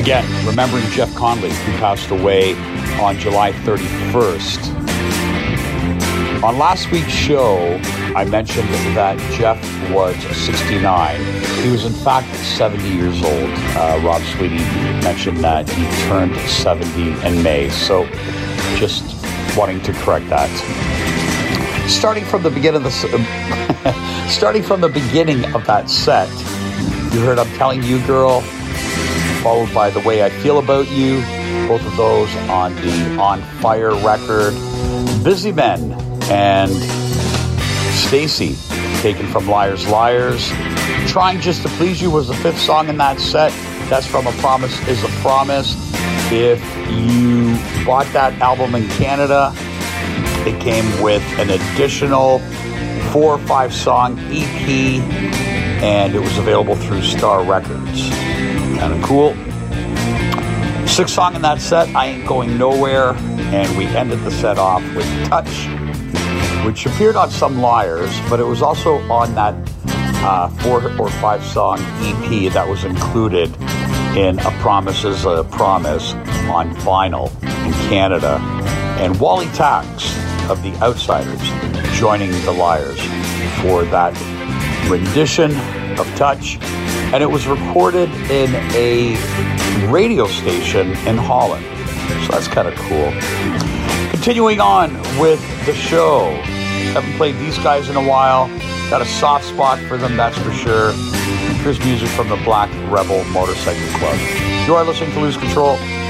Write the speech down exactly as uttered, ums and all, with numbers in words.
Again, remembering Jeff Conley, who passed away on July thirty-first. On last week's show, I mentioned that Jeff was sixty-nine. He was in fact seventy years old. Uh, Rob Sweetie mentioned that he turned seventy in May. So just wanting to correct that. Starting from the beginning of the starting from the beginning of that set, you heard I'm Telling You Girl, followed by The Way I Feel About You, both of those on the On Fire record. Busy Men and Stacy, taken from Liars Liars. Trying Just to Please You was the fifth song in that set. That's from A Promise Is a Promise. If you bought that album in Canada, it came with an additional four or five song E P, and it was available through Star Records. Kind of cool. Sixth song in that set, I Ain't Going Nowhere, and we ended the set off with Touch, which appeared on some Liars, but it was also on that uh, four or five song E P that was included in A Promise Is a Promise on vinyl in Canada. And Wally Tax of The Outsiders joining the Liars for that rendition of Touch. And it was recorded in a radio station in Holland. So that's kind of cool. Continuing on with the show. Haven't played these guys in a while. Got a soft spot for them, that's for sure. Here's music from the Black Rebel Motorcycle Club. You are listening to Lose Control.